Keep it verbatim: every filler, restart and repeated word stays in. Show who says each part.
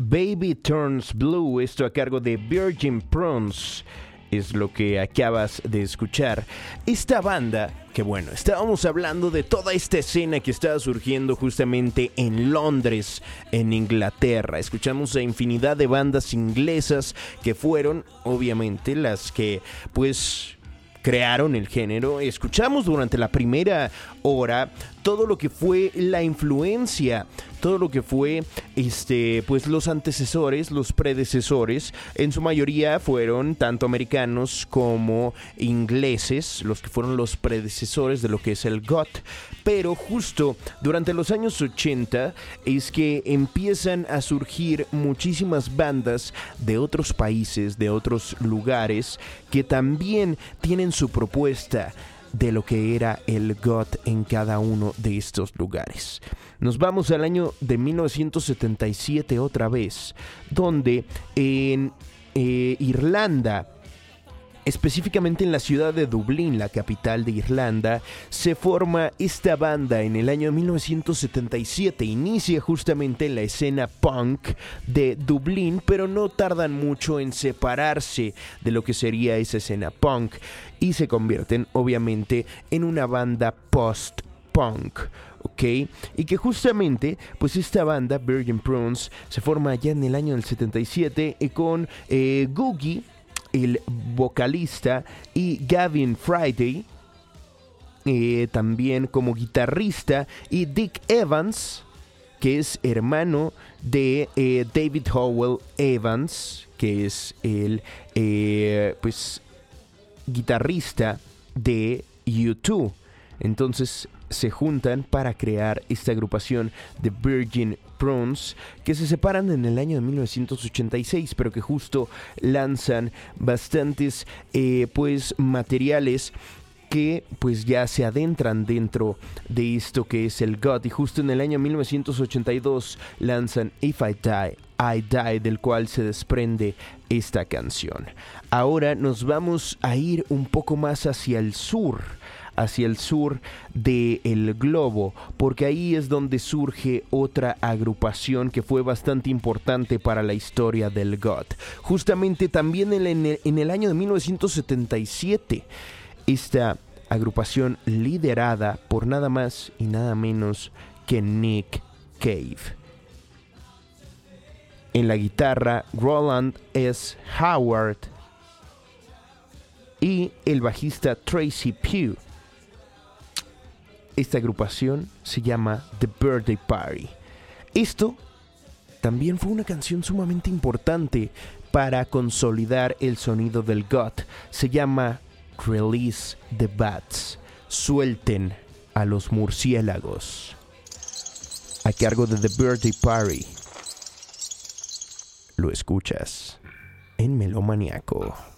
Speaker 1: Baby Turns Blue, esto a cargo de Virgin Prunes, es lo que acabas de escuchar. Esta banda, que bueno, estábamos hablando de toda esta escena que estaba surgiendo justamente en Londres, en Inglaterra. Escuchamos a infinidad de bandas inglesas que fueron, obviamente, las que, pues, crearon el género. Escuchamos durante la primera hora todo lo que fue la influencia, todo lo que fue este, pues los antecesores, los predecesores. En su mayoría fueron tanto americanos como ingleses, los que fueron los predecesores de lo que es el goth. Pero justo durante los años ochenta es que empiezan a surgir muchísimas bandas de otros países, de otros lugares, que también tienen su propuesta de lo que era el goth en cada uno de estos lugares. Nos vamos al año de mil novecientos setenta y siete otra vez, donde en eh, Irlanda, específicamente en la ciudad de Dublín, la capital de Irlanda, se forma esta banda en el año mil novecientos setenta y siete. Inicia justamente la escena punk de Dublín, pero no tardan mucho en separarse de lo que sería esa escena punk y se convierten obviamente en una banda post-punk. ¿Ok? Y que justamente, pues esta banda, Virgin Prunes, se forma ya en el año del setenta y siete eh, con eh, Googie, el vocalista, y Gavin Friday, eh, también como guitarrista, y Dick Evans, que es hermano de eh, David Howell Evans, que es el eh, pues guitarrista de U dos. Entonces se juntan para crear esta agrupación de Virgin Prunes, que se separan en el año de mil novecientos ochenta y seis, pero que justo lanzan bastantes eh, pues materiales que pues ya se adentran dentro de esto que es el goth. Y justo en el año mil novecientos ochenta y dos lanzan If I Die, I Die, del cual se desprende esta canción. Ahora nos vamos a ir un poco más hacia el sur, hacia el sur del globo, porque ahí es donde surge otra agrupación que fue bastante importante para la historia del goth. Justamente también en el, en el año de mil novecientos setenta y siete, esta agrupación liderada por nada más y nada menos que Nick Cave. En la guitarra, Roland S. Howard y el bajista Tracy Pugh. Esta agrupación se llama The Birthday Party. Esto también fue una canción sumamente importante para consolidar el sonido del goth. Se llama Release the Bats. Suelten a los murciélagos. A cargo de The Birthday Party. Lo escuchas en Melómaniaco.